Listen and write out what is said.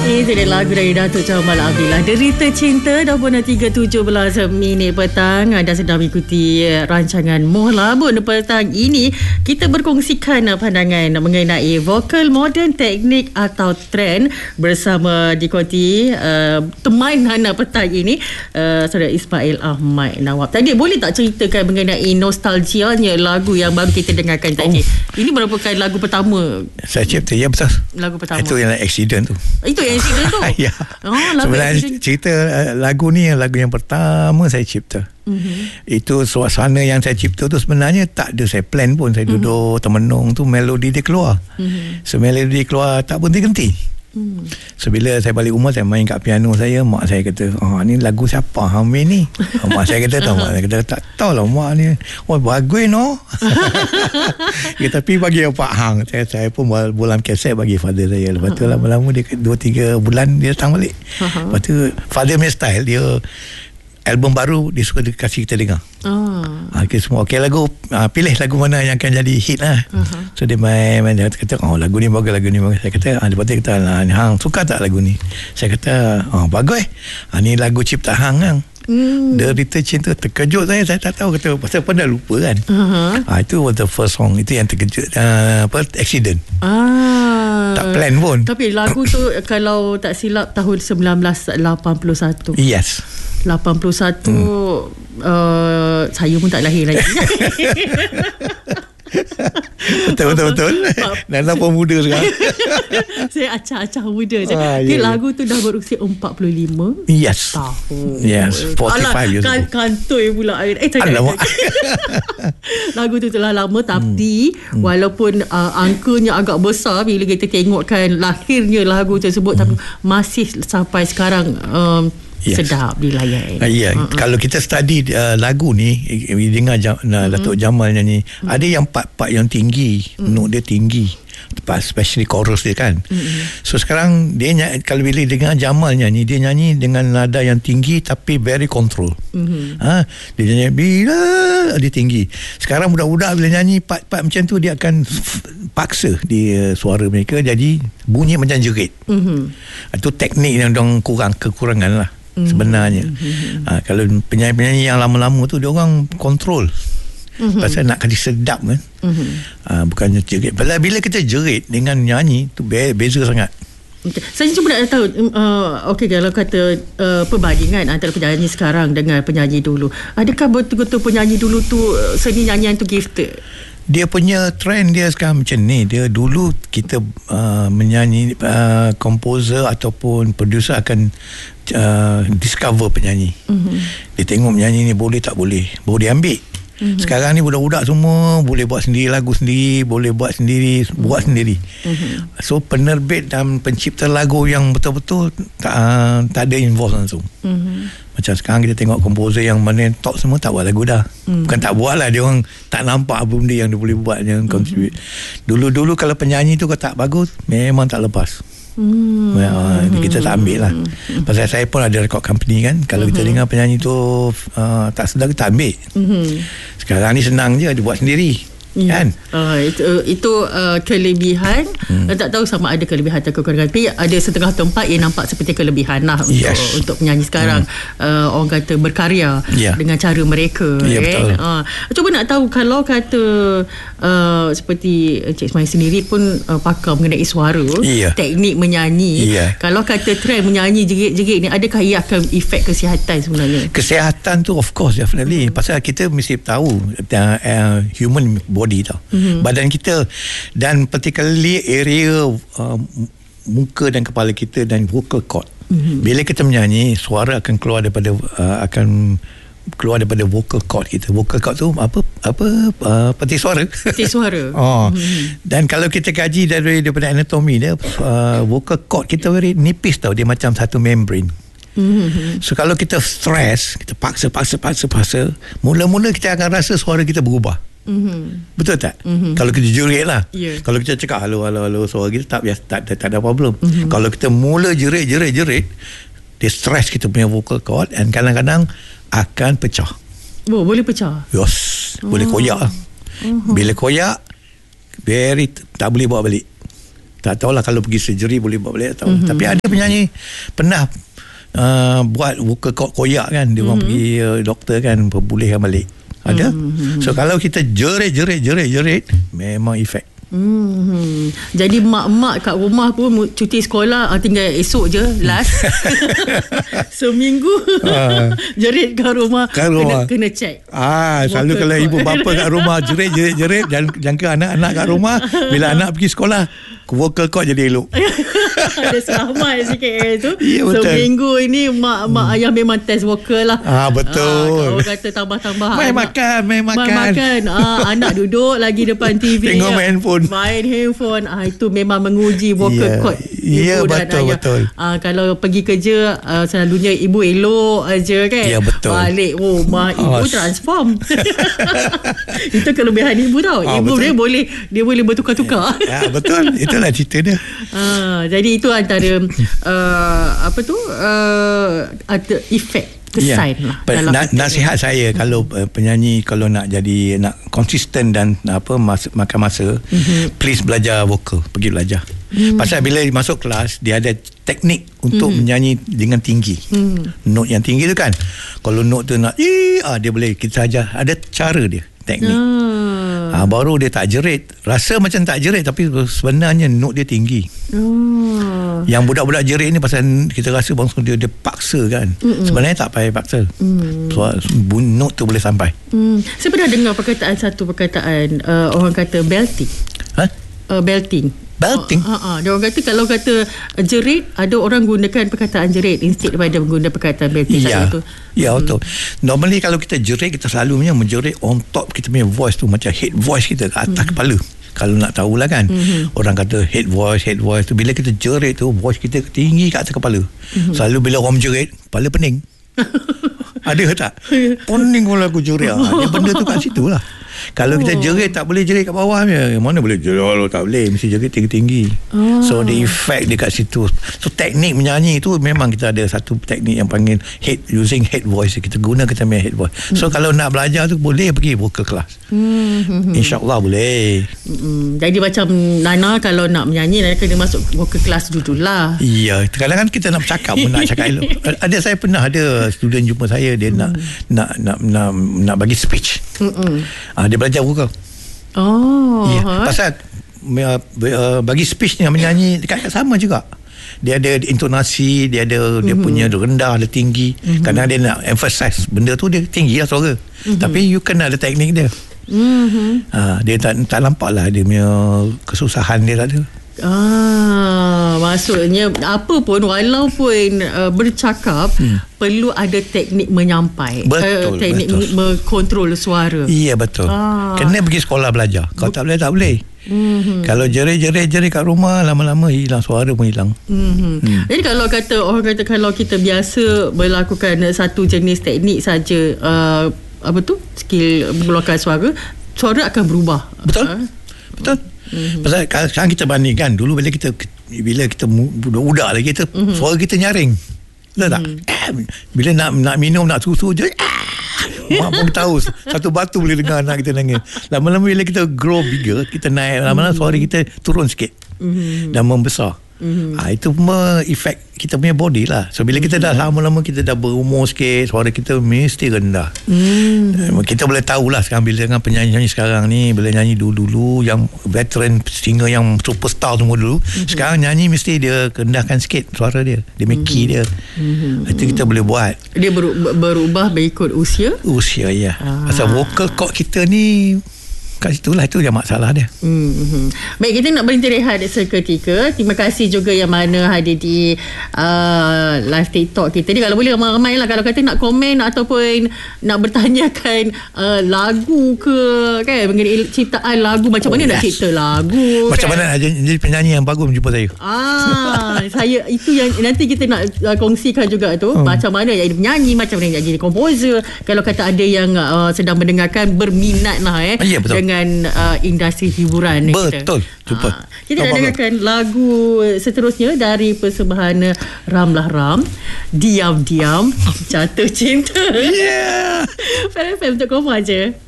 Itu dia lagu dari Datuk Jamal Abdillah, Derita Cinta. 23:17 minit petang. Anda sedang mengikuti rancangan Muh Labun. Petang ini kita berkongsikan pandangan mengenai vokal moden, teknik atau trend bersama Dikoti teman Hana petang ini, Saudara Ismail Ahmad Nawab. Tadi boleh tak ceritakan mengenai nostalgianya lagu yang baru kita dengarkan tadi? Ini merupakan lagu pertama saya cipta, ya betul. Lagu pertama. Itu yang accident tu. Itu yang accident tu. Ya. Sebenarnya cerita lagu ni lagu yang pertama saya cipta. Itu suasana yang saya cipta tu sebenarnya tak ada saya plan pun. Saya duduk termenung tu, melodi dia keluar. So melodi dia keluar tak berhenti-henti. So bila saya balik rumah, saya main kat piano saya, mak saya kata, ni lagu siapa Hamid ni? Mak saya kata, mak saya kata, tak tahu lah mak ni. Oh bagus no. Tapi bagi Pak Hang, saya pun bolam kaset bagi father saya. Lepas tu lama-lama dia 2-3 bulan dia datang balik. Lepas tu father punya style dia, album baru dia suka kasih kita dengar. Okay, semua okay lagu, pilih lagu mana yang akan jadi hit lah. So dia main dia kata, lagu ni bagus, lagu ni bagus. Saya kata, lepas tu kata, Hang suka tak lagu ni? Saya kata, bagus. Ni lagu cipta Hang kan. Derita Cinta. Terkejut saya tak tahu, kata pasal pernah lupa kan. Itu was the first song. Itu yang terkejut, accident. Tak plan pun. Tapi lagu tu kalau tak silap tahun 1981. Yes. 81 saya pun tak lahir lagi. Betul. Dan apa muda sekarang. Saya acah-acah muda je. Lagu tu dah berusia 45 yes. tahun. Yes, 45 years ago. Kantoi pula. Alamak. Lagu tu telah lama, tapi walaupun angkanya agak besar bila kita tengokkan lahirnya lagu tersebut, tapi masih sampai sekarang sedap dilayan. Kalau kita study lagu ni, dengar Datuk Jamal nyanyi, ada yang part-part yang tinggi, note dia tinggi, especially chorus dia kan. So sekarang dia kalau bila dengar Jamal nyanyi, dia nyanyi dengan nada yang tinggi tapi very control. Dia nyanyi bila dia tinggi. Sekarang budak-budak bila nyanyi part-part macam tu, dia akan paksa di suara mereka jadi bunyi macam jerit. Itu teknik yang dorang kekurangan lah sebenarnya. Kalau penyanyi-penyanyi yang lama-lama tu, dia orang kontrol. Pasal nak kasi sedap kan. Bukannya jerit. Bila kita jerit dengan nyanyi tu beza sangat. Saya cuma nak tahu, kalau kata perbandingan antara penyanyi sekarang dengan penyanyi dulu, adakah betul-betul penyanyi dulu tu seni nyanyian tu gifted? Dia punya trend dia sekarang macam ni. Dia dulu kita menyanyi, komposer ataupun producer akan discover penyanyi. Dia tengok penyanyi ni boleh tak boleh, baru dia ambil. Sekarang ni budak-budak semua boleh buat sendiri lagu sendiri, boleh buat sendiri, buat sendiri. So penerbit dan pencipta lagu yang betul-betul tak ada involve langsung. Macam sekarang kita tengok komposer yang mana top semua tak buat lagu dah. Bukan tak buat lah, dia orang tak nampak apa benda yang dia boleh buat, yang contribute. Dulu-dulu kalau penyanyi tu kalau tak bagus, memang tak lepas. Kita tak ambil lah. Pasal saya pun ada record company kan. Kalau kita dengar penyanyi tu tak sedap, kita ambil. Sekarang ni senang je, dia buat sendiri kan. Itu kelebihan. Tak tahu sama ada kelebihan atau kekurangan, tapi ada setengah tempat yang nampak seperti kelebihan lah untuk penyanyi sekarang. Orang kata berkarya dengan cara mereka. Betul. Cuba nak tahu, kalau kata seperti Encik Ismail sendiri pun pakar mengenai suara, teknik menyanyi, kalau kata trend menyanyi jerit-jerit ni, adakah ia akan efek kesihatan sebenarnya? Kesihatan tu of course definitely. Pasal kita mesti tahu human body tau, badan kita, dan particularly area muka dan kepala kita dan vocal cord. Bila kita menyanyi, suara akan keluar daripada vocal cord kita. Vocal cord tu apa peti suara. Dan kalau kita kaji daripada anatomi dia, vocal cord kita very nipis tau, dia macam satu membrane. So kalau kita stress, kita paksa, mula-mula kita akan rasa suara kita berubah. Betul tak? Kalau kita jerit lah, kalau kita cakap halo, suara kita tak ada problem. Kalau kita mula jerit, dia stress kita punya vocal cord, dan kadang-kadang akan pecah. Boleh pecah? Yes, boleh koyak. Bila koyak, tak boleh bawa balik. Tak tahulah kalau pergi surgery boleh buat balik, tahu. Tapi ada penyanyi pernah buat vocal cord koyak kan, dia orang pergi doktor kan, perbolehkan balik. Ada. So kalau kita jerit memang efek. Jadi mak-mak kat rumah pun cuti sekolah tinggal esok je last. Seminggu jerit kat rumah. Kena check. Selalu kalau ibu bapa kat rumah jerit jangka anak-anak kat rumah, bila anak pergi sekolah vocal cord jadi elok. Ada selamat sikit tu. Ya, seminggu ini mak ayah memang test vokal lah. Betul. Kalau kata tambah-tambah main makan. Anak duduk lagi depan TV, tengok main handphone. Itu memang menguji vocal cord ibu dan ayah. Betul. Kalau pergi kerja selalunya ibu elok aja kan. Ya, betul. Balik rumah ibu transform. Itu kelebihan ibu tau. Ibu dia boleh bertukar-tukar. Betul. Itulah cerita dia. Jadi itu antara ada efek kesan lah. Nasihat saya kalau penyanyi kalau nak jadi nak konsisten dan makan masa, please belajar vokal, pergi belajar. Pasal bila masuk kelas dia ada teknik untuk menyanyi dengan tinggi. Note yang tinggi tu kan, kalau note tu nak dia boleh, kita ajar, ada cara dia, teknik. Baru dia tak jerit, rasa macam tak jerit tapi sebenarnya note dia tinggi. Yang budak-budak jerit ni pasal kita rasa bangsa dia paksa kan. Sebenarnya tak payah paksa. Note tu boleh sampai. Saya pernah dengar satu perkataan orang kata belting. Belting. Dia orang kata kalau kata jerit, ada orang gunakan perkataan jerit instead daripada menggunakan perkataan belting. Betul. Normally kalau kita jerit, kita selalunya menjerit on top kita punya voice tu, macam head voice kita ke atas kepala. Kalau nak tahulah kan, orang kata head voice tu, bila kita jerit tu voice kita tinggi kat atas kepala. Selalu bila orang menjerit, kepala pening. Ada tak? Pening kalau aku jerit. Dia benda tu kat situ lah. Kalau kita jerit, tak boleh jerit kat bawah. Mana boleh jerit? Tak boleh, mesti jerit tinggi-tinggi. So the effect dia kat situ. So teknik menyanyi tu memang kita ada satu teknik yang panggil using head voice. Kita guna kita punya head voice. So kalau nak belajar tu boleh pergi vocal class. InsyaAllah boleh. Jadi macam Nana kalau nak menyanyi, Nana kena masuk vocal class dululah. Ya, kadang-kadang kita nak bercakap pun nak cakap elok. Saya pernah ada student jumpa saya, dia nak bagi speech. Dia belajar vokal. Pasal bagi speech ni, menyanyi dekat sama juga. Dia ada intonasi, dia ada dia punya rendah, ada tinggi. Kadang dia nak emphasize benda tu, dia tinggi lah suara. Tapi you kena ada teknik dia. Dia tak nampak lah dia punya kesusahan dia tak ada. Maksudnya apa pun, walaupun bercakap, perlu ada teknik menyampai. Teknik mengontrol suara. Ya, betul. Kena pergi sekolah belajar. Kalau tak boleh. Kalau jerit kat rumah, lama-lama hilang, suara pun hilang. Jadi kalau orang kata kalau kita biasa melakukan satu jenis teknik saja, skill mengeluarkan suara akan berubah. Betul. Pasal sekarang kita bandingkan dulu bila kita budak-budak lagi, kita suara kita nyaring. Betul tak? Bila nak minum, nak susu je, mak pun tahu satu batu boleh dengar anak kita nangis. Lama-lama bila kita grow bigger, kita naik, lama-lama suara kita turun sikit dan membesar. Itu semua efek kita punya body lah. So bila kita dah lama-lama kita dah berumur sikit, suara kita mesti rendah. Kita boleh tahulah sekarang bila dengan penyanyi-penyanyi sekarang ni, bila nyanyi dulu-dulu yang veteran singer yang superstar semua dulu, sekarang nyanyi mesti dia rendahkan sikit suara dia, dia make key dia. Itu kita boleh buat. Dia berubah mengikut usia. Ya. Pasal vocal cord kita ni kat situlah, itu yang masalah dia. Baik, kita nak berhenti rehat seketika. Terima kasih juga yang mana hadir di live TikTok kita ni. Kalau boleh ramai-ramai lah, kalau kata nak komen ataupun nak bertanyakan lagu ke kan, mengenai ciptaan lagu, macam mana nak cipta lagu, macam mana nak jadi penyanyi yang bagus, jumpa saya. Saya itu yang nanti kita nak kongsikan juga tu. Macam mana jadi penyanyi, macam mana jadi komposer. Kalau kata ada yang sedang mendengarkan berminat lah dengan industri hiburan. Betul. Kita nak dengarkan lagu seterusnya dari persembahan Ramlah Ram, Diam-Diam Jatuh Cinta. Fan FM untuk kau aja.